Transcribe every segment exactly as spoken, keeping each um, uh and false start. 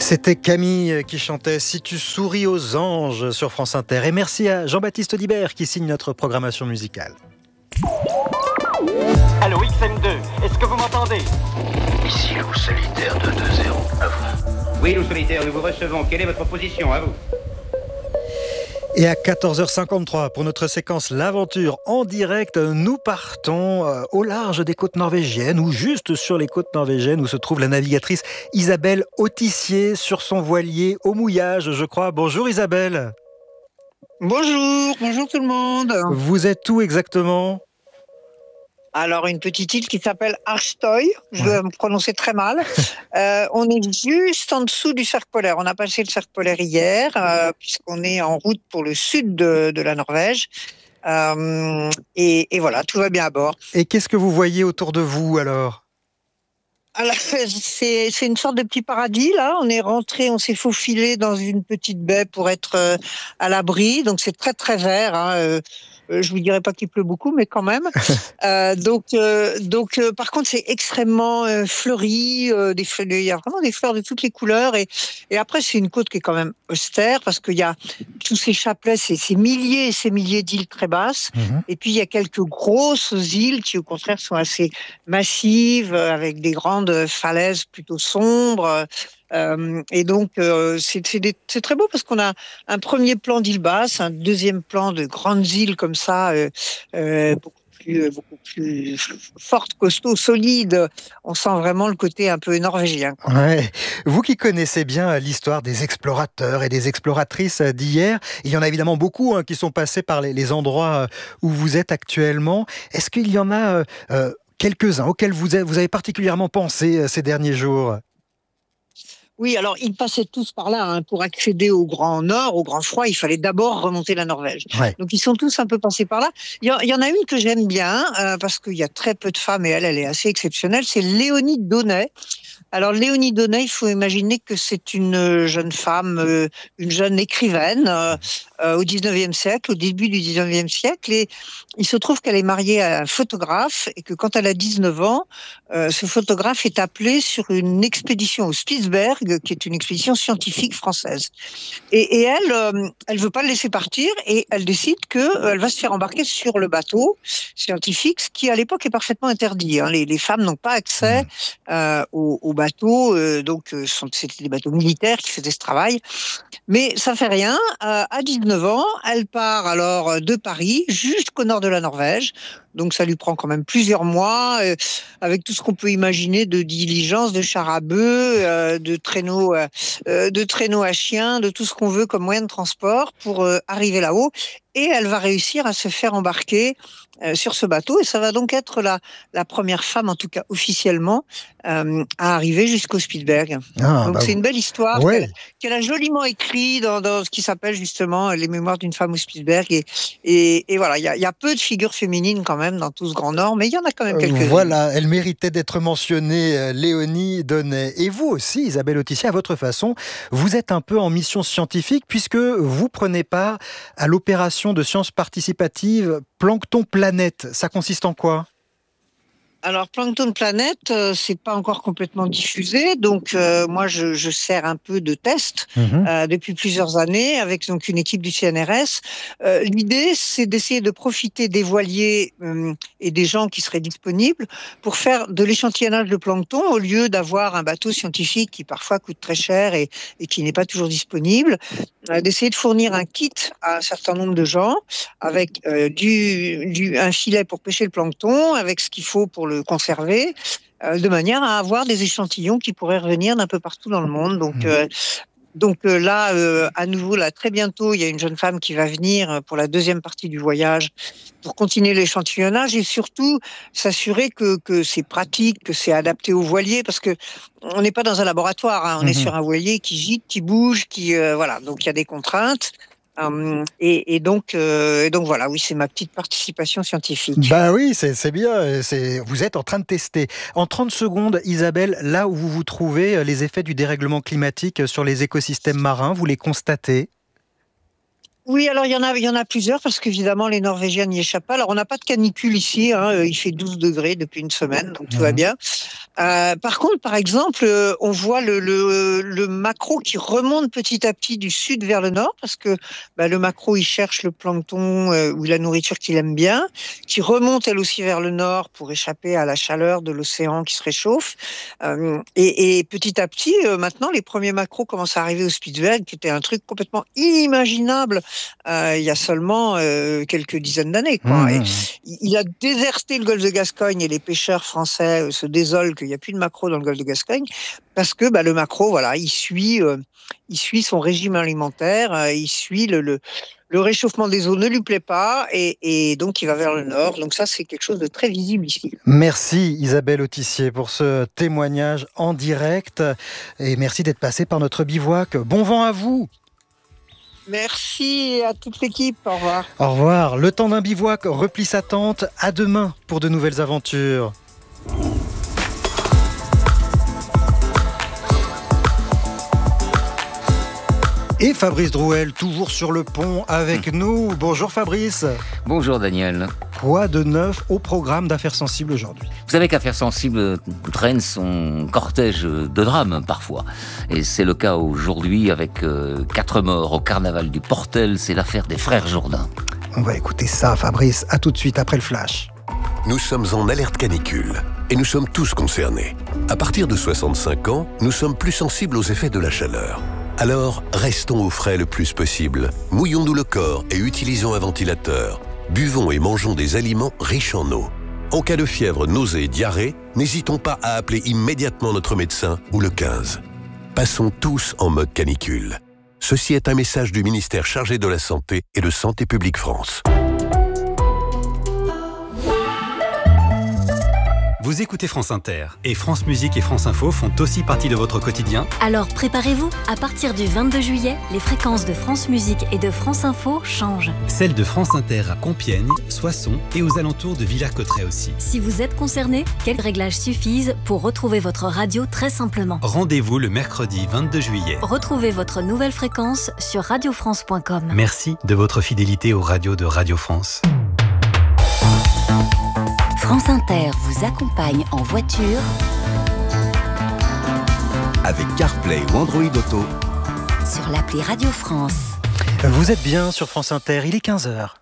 C'était Camille qui chantait « Si tu souris aux anges » sur France Inter. Et merci à Jean-Baptiste Audibert qui signe notre programmation musicale. Allô X M deux, est-ce que vous m'entendez? Ici Loup Solitaire deux deux zéro, à vous. Oui, Loup Solitaire, nous vous recevons. Quelle est votre position, à vous? Et à quatorze heures cinquante-trois, pour notre séquence L'Aventure en direct, nous partons au large des côtes norvégiennes, ou juste sur les côtes norvégiennes, où se trouve la navigatrice Isabelle Autissier sur son voilier au mouillage, je crois. Bonjour Isabelle. Bonjour, bonjour tout le monde. Vous êtes où exactement ? Alors, une petite île qui s'appelle Arstoy, je vais me prononcer très mal. Euh, on est juste en dessous du cercle polaire. On a passé le cercle polaire hier, euh, puisqu'on est en route pour le sud de, de la Norvège. Euh, et, et voilà, tout va bien à bord. Et qu'est-ce que vous voyez autour de vous alors ? Alors, c'est, c'est une sorte de petit paradis, là. On est rentré, on s'est faufilé dans une petite baie pour être euh, à l'abri. Donc, c'est très, très vert, hein. Euh, je vous dirais pas qu'il pleut beaucoup, mais quand même. euh, donc, euh, donc euh, par contre, c'est extrêmement euh, fleuri. Euh, des fleurs, il y a vraiment des fleurs de toutes les couleurs. Et, et après, c'est une côte qui est quand même austère parce qu'il y a tous ces chapelets, ces, ces milliers et ces milliers d'îles très basses. Mmh. Et puis, il y a quelques grosses îles qui, au contraire, sont assez massives, avec des grandes falaises plutôt sombres. Euh, et donc, euh, c'est, c'est, des, c'est très beau parce qu'on a un premier plan d'île basse, un deuxième plan de grandes îles comme ça, euh, euh, beaucoup plus, beaucoup plus fortes, costauds, solides. On sent vraiment le côté un peu norvégien. Ouais. Vous qui connaissez bien l'histoire des explorateurs et des exploratrices d'hier, il y en a évidemment beaucoup hein, qui sont passés par les, les endroits où vous êtes actuellement. Est-ce qu'il y en a euh, quelques-uns auxquels vous avez, vous avez particulièrement pensé ces derniers jours ? Oui, alors ils passaient tous par là. Hein. Pour accéder au Grand Nord, au Grand Froid, il fallait d'abord remonter la Norvège. Ouais. Donc ils sont tous un peu passés par là. Il y, y en a une que j'aime bien, euh, parce qu'il y a très peu de femmes et elle, elle est assez exceptionnelle, c'est Léonie Donnet. Alors Léonie Donnet, il faut imaginer que c'est une jeune femme, euh, une jeune écrivaine euh, euh, au dix-neuvième siècle, au début du dix-neuvième siècle, et il se trouve qu'elle est mariée à un photographe et que quand elle a dix-neuf ans, euh, ce photographe est appelé sur une expédition au Spitzberg, qui est une expédition scientifique française. Et, et elle, euh, elle veut pas le laisser partir et elle décide que euh, elle va se faire embarquer sur le bateau scientifique, ce qui à l'époque est parfaitement interdit. Hein. Les, les femmes n'ont pas accès euh, au, au bateaux, euh, donc euh, c'était des bateaux militaires qui faisaient ce travail. Mais ça fait rien. Euh, à dix-neuf ans, elle part alors de Paris jusqu'au nord de la Norvège. Donc ça lui prend quand même plusieurs mois, euh, avec tout ce qu'on peut imaginer de diligence, de char à bœuf, euh, de traîneaux, euh, de traîneaux à chiens, de tout ce qu'on veut comme moyen de transport pour euh, arriver là-haut. Et elle va réussir à se faire embarquer euh, sur ce bateau. Et ça va donc être la, la première femme, en tout cas officiellement, euh, à arriver jusqu'au Spitzberg. Ah, donc bah c'est une belle histoire ouais. qu'elle, qu'elle a joliment écrit dans, dans ce qui s'appelle justement Les Mémoires d'une femme au Spitzberg. Et, et, et voilà, il y a, y a peu de figures féminines quand même dans tout ce Grand Nord, mais il y en a quand même quelques-unes. Voilà, elle méritait d'être mentionnée, Léonie Donnet. Et vous aussi, Isabelle Autissier, à votre façon, vous êtes un peu en mission scientifique puisque vous prenez part à l'opération de sciences participatives Plancton Planète. Ça consiste en quoi ? Alors, Plancton Planète, euh, c'est pas encore complètement diffusé, donc euh, moi je, je sers un peu de test mmh. euh, depuis plusieurs années avec donc une équipe du C N R S. Euh, l'idée, c'est d'essayer de profiter des voiliers euh, et des gens qui seraient disponibles pour faire de l'échantillonnage de plancton au lieu d'avoir un bateau scientifique qui parfois coûte très cher et, et qui n'est pas toujours disponible. Euh, d'essayer de fournir un kit à un certain nombre de gens avec euh, du, du un filet pour pêcher le plancton, avec ce qu'il faut pour le conserver, euh, de manière à avoir des échantillons qui pourraient revenir d'un peu partout dans le monde. Donc, euh, donc euh, là, euh, à nouveau, là, très bientôt, il y a une jeune femme qui va venir pour la deuxième partie du voyage pour continuer l'échantillonnage et surtout s'assurer que, que c'est pratique, que c'est adapté au voilier, parce que on n'est pas dans un laboratoire, hein, on mmh. est sur un voilier qui gîte, qui bouge, qui euh, voilà, donc il y a des contraintes. Um, et, et, donc, euh, et donc voilà, oui, c'est ma petite participation scientifique. Bah oui, c'est, c'est bien, c'est, vous êtes en train de tester. En trente secondes, Isabelle, là où vous vous trouvez, les effets du dérèglement climatique sur les écosystèmes marins, vous les constatez ? Oui, alors il y en a, il y en a plusieurs parce qu'évidemment les Norvégiens n'y échappent pas. Alors on n'a pas de canicule ici, hein, il fait douze degrés depuis une semaine, donc tout mmh. va bien. Euh, par contre, par exemple, euh, on voit le, le, le maquereau qui remonte petit à petit du sud vers le nord, parce que bah, le maquereau, il cherche le plancton euh, ou la nourriture qu'il aime bien, qui remonte elle aussi vers le nord pour échapper à la chaleur de l'océan qui se réchauffe. Euh, et, et petit à petit, euh, maintenant, les premiers maquereaux commencent à arriver au Spitzberg, qui était un truc complètement inimaginable euh, il y a seulement euh, quelques dizaines d'années, quoi. Mmh. Et il a déserté le golfe de Gascogne et les pêcheurs français euh, se désolent qu'il n'y a plus de maquereau dans le golfe de Gascogne parce que bah, le maquereau, voilà, il suit, euh, il suit son régime alimentaire, euh, il suit le, le, le réchauffement des eaux ne lui plaît pas et, et donc il va vers le nord. Donc ça, c'est quelque chose de très visible ici. Merci Isabelle Autissier pour ce témoignage en direct et merci d'être passée par notre bivouac. Bon vent à vous. Merci à toute l'équipe. Au revoir. Au revoir. Le temps d'un bivouac replie sa tente. À demain pour de nouvelles aventures. Et Fabrice Drouel, toujours sur le pont avec nous. Bonjour Fabrice. Bonjour Daniel. Quoi de neuf au programme d'Affaires Sensibles aujourd'hui ? Vous savez qu'Affaires Sensibles traîne son cortège de drames parfois. Et c'est le cas aujourd'hui avec euh, quatre morts au carnaval du Portel. C'est l'affaire des frères Jourdain. On va écouter ça Fabrice, à tout de suite après le flash. Nous sommes en alerte canicule et nous sommes tous concernés. À partir de soixante-cinq ans, nous sommes plus sensibles aux effets de la chaleur. Alors, restons au frais le plus possible. Mouillons-nous le corps et utilisons un ventilateur. Buvons et mangeons des aliments riches en eau. En cas de fièvre, nausée et diarrhée, n'hésitons pas à appeler immédiatement notre médecin ou le quinze. Passons tous en mode canicule. Ceci est un message du ministère chargé de la Santé et de Santé publique France. Vous écoutez France Inter et France Musique et France Info font aussi partie de votre quotidien. Alors préparez-vous, à partir du vingt-deux juillet, les fréquences de France Musique et de France Info changent. Celles de France Inter à Compiègne, Soissons et aux alentours de Villers-Cotterêts aussi. Si vous êtes concerné, quelques réglages suffisent pour retrouver votre radio très simplement. Rendez-vous le mercredi vingt-deux juillet. Retrouvez votre nouvelle fréquence sur radio france point com. Merci de votre fidélité aux radios de Radio France. France Inter vous accompagne en voiture avec CarPlay ou Android Auto sur l'appli Radio France. Vous êtes bien sur France Inter, il est quinze heures.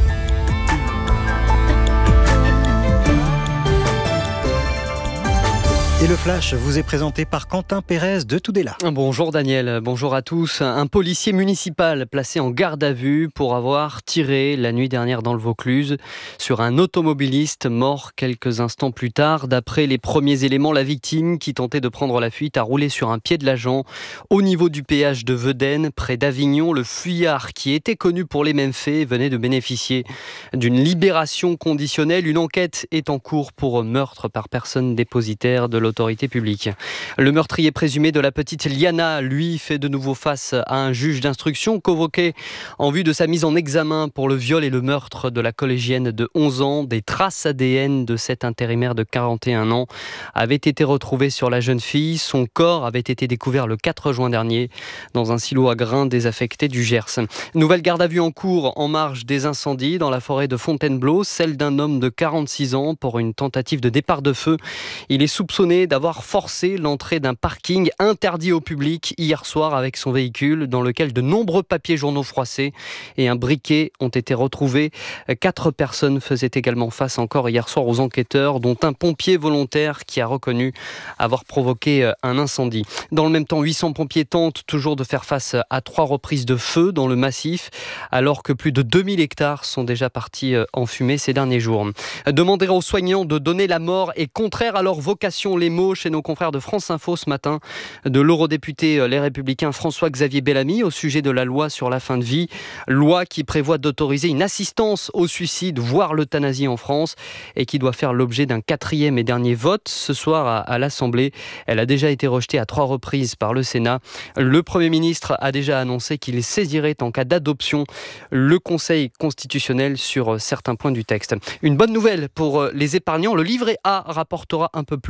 Et le flash vous est présenté par Quentin Pérez de Tudela. Bonjour Daniel, bonjour à tous. Un policier municipal placé en garde à vue pour avoir tiré la nuit dernière dans le Vaucluse sur un automobiliste mort quelques instants plus tard. D'après les premiers éléments, la victime qui tentait de prendre la fuite a roulé sur un pied de l'agent au niveau du péage de Vedène, près d'Avignon. Le fuyard, qui était connu pour les mêmes faits, venait de bénéficier d'une libération conditionnelle. Une enquête est en cours pour meurtre par personne dépositaire de l'autorité publique. Le meurtrier présumé de la petite Liana, lui, fait de nouveau face à un juge d'instruction convoqué en vue de sa mise en examen pour le viol et le meurtre de la collégienne de onze ans. Des traces A D N de cet intérimaire de quarante et un ans avaient été retrouvées sur la jeune fille. Son corps avait été découvert le quatre juin dernier dans un silo à grains désaffecté du Gers. Nouvelle garde à vue en cours en marge des incendies dans la forêt de Fontainebleau, celle d'un homme de quarante-six ans pour une tentative de départ de feu. Il est soupçonné d'avoir forcé l'entrée d'un parking interdit au public hier soir avec son véhicule dans lequel de nombreux papiers journaux froissés et un briquet ont été retrouvés. Quatre personnes faisaient également face encore hier soir aux enquêteurs, dont un pompier volontaire qui a reconnu avoir provoqué un incendie. Dans le même temps, huit cents pompiers tentent toujours de faire face à trois reprises de feu dans le massif, alors que plus de deux mille hectares sont déjà partis en fumée ces derniers jours. Demander aux soignants de donner la mort est contraire à leur vocation. Les mots chez nos confrères de France Info ce matin de l'eurodéputé Les Républicains François-Xavier Bellamy au sujet de la loi sur la fin de vie. Loi qui prévoit d'autoriser une assistance au suicide, voire l'euthanasie en France, et qui doit faire l'objet d'un quatrième et dernier vote ce soir à, à l'Assemblée. Elle a déjà été rejetée à trois reprises par le Sénat. Le Premier ministre a déjà annoncé qu'il saisirait en cas d'adoption le Conseil constitutionnel sur certains points du texte. Une bonne nouvelle pour les épargnants, le livret A rapportera un peu plus à partir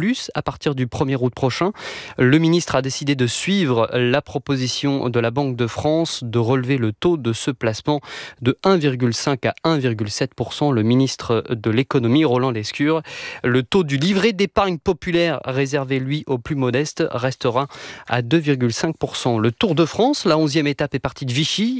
partir du premier août prochain. Le ministre a décidé de suivre la proposition de la Banque de France de relever le taux de ce placement de un virgule cinq à un virgule sept pour cent. Le ministre de l'économie, Roland Lescure. Le taux du livret d'épargne populaire réservé, lui, aux plus modestes, restera à deux virgule cinq pour cent. Le Tour de France, la onzième étape est partie de Vichy.